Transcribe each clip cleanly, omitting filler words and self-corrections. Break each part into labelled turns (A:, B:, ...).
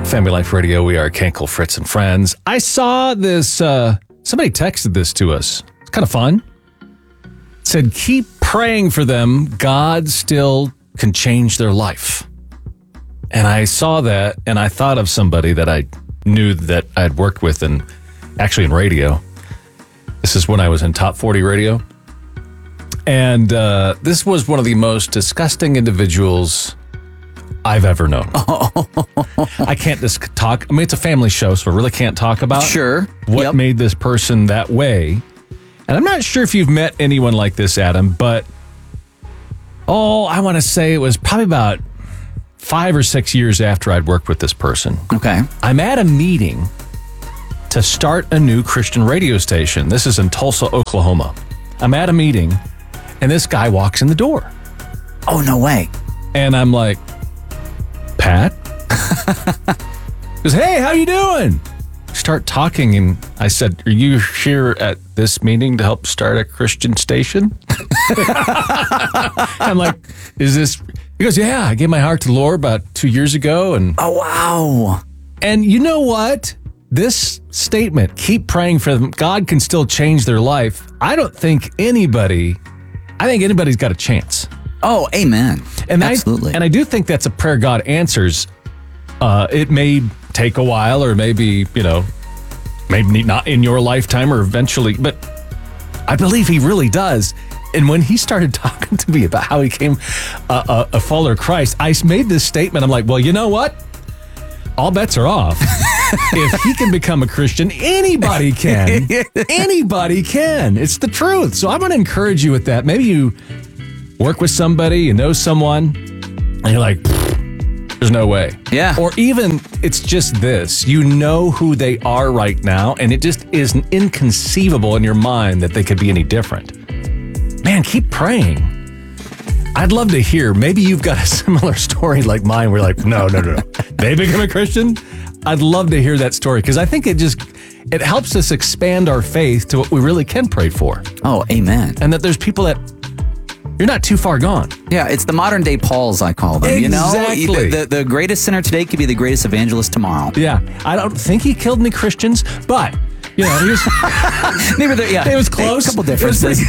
A: Family Life Radio. We are Kenkel, Fritz, and Friends. I saw this, somebody texted this to us. It's kind of fun. It said, keep praying for them. God still can change their life. And I saw that, and I thought of somebody that I knew that I'd worked with in radio. This is when I was in Top 40 Radio. And this was one of the most disgusting individuals I've ever known. I can't just talk. I mean, it's a family show, so I really can't talk about what made this person that way. And I'm not sure if you've met anyone like this, Adam, but I want to say it was probably about 5 or 6 years after I'd worked with this person.
B: Okay.
A: I'm at a meeting to start a new Christian radio station. This is in Tulsa, Oklahoma. I'm at a meeting, and this guy walks in the door.
B: Oh, no way.
A: And I'm like, Pat? He goes, hey, how you doing? Start talking, and I said, are you here at this meeting to help start a Christian station? I'm like, is this... He goes, yeah, I gave my heart to the Lord about 2 years ago. And
B: oh, wow.
A: And you know what? This statement, keep praying for them, God can still change their life. I think anybody's got a chance.
B: Oh, amen.
A: And
B: absolutely.
A: I do think that's a prayer God answers. It may take a while, or maybe not in your lifetime or eventually, but I believe he really does. And when he started talking to me about how he became a follower of Christ, I made this statement. I'm like, well, you know what? All bets are off. If he can become a Christian, anybody can. Anybody can. It's the truth. So I'm going to encourage you with that. Maybe you work with somebody, you know someone, and you're like, there's no way.
B: Yeah.
A: Or even it's just this. You know who they are right now, and it just is inconceivable in your mind that they could be any different. Man, keep praying. I'd love to hear. Maybe you've got a similar story like mine. We're like, no. They become a Christian? I'd love to hear that story, because I think it helps us expand our faith to what we really can pray for.
B: Oh, amen.
A: And that there's people that you're not too far gone.
B: Yeah, it's the modern day Pauls, I call them.
A: Exactly.
B: You know, the greatest sinner today could be the greatest evangelist tomorrow.
A: Yeah, I don't think he killed any Christians, but he was it was close.
B: A couple differences.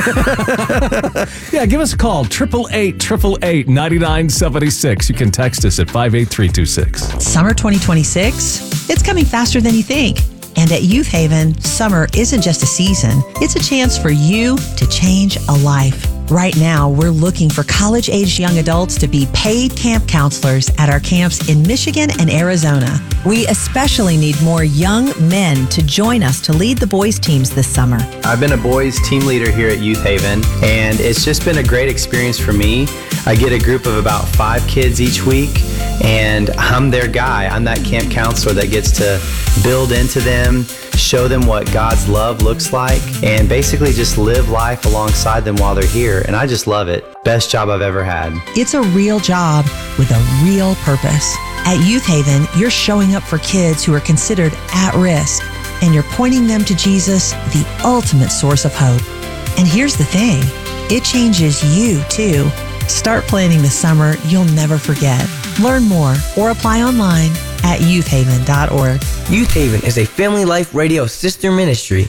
A: Yeah, give us a call, 888-888-9976. You can text us at 58326.
C: Summer 2026, it's coming faster than you think. And at Youth Haven, summer isn't just a season, it's a chance for you to change a life. Right now, we're looking for college-aged young adults to be paid camp counselors at our camps in Michigan and Arizona. We especially need more young men to join us to lead the boys' teams this summer.
D: I've been a boys' team leader here at Youth Haven, and it's just been a great experience for me. I get a group of about 5 kids each week, and I'm their guy. I'm that camp counselor that gets to build into them, show them what God's love looks like, and basically just live life alongside them while they're here. And I just love it. Best job I've ever had.
C: It's a real job with a real purpose. At Youth Haven, you're showing up for kids who are considered at risk, and you're pointing them to Jesus, the ultimate source of hope. And here's the thing, it changes you too. Start planning the summer you'll never forget. Learn more or apply online at youthhaven.org.
E: Youth Haven is a Family Life Radio sister ministry.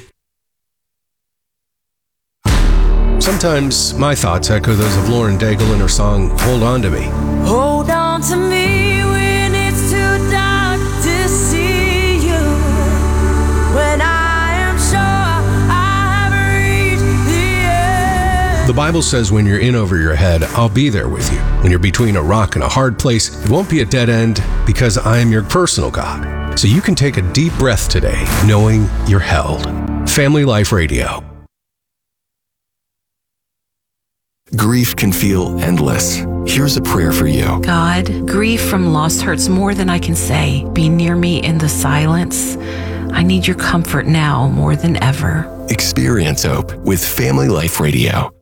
F: Sometimes my thoughts echo those of Lauren Daigle in her song, Hold On To Me.
G: Hold on to me when it's too dark to see you. When I am sure I have reached the end.
F: The Bible says when you're in over your head, I'll be there with you. When you're between a rock and a hard place, it won't be a dead end because I am your personal God. So you can take a deep breath today, knowing you're held. Family Life Radio.
H: Grief can feel endless. Here's a prayer for you.
I: God, grief from loss hurts more than I can say. Be near me in the silence. I need your comfort now more than ever.
H: Experience hope with Family Life Radio.